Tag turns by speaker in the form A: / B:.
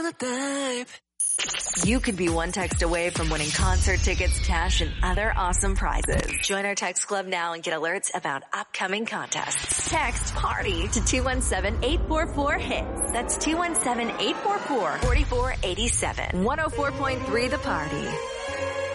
A: the babe.
B: You could be one text away from winning concert tickets, cash, and other awesome prizes. Join our text club now and get alerts about upcoming contests. Text PARTY to 217-844-HITS. That's 217-844-4487. 104.3 The Party.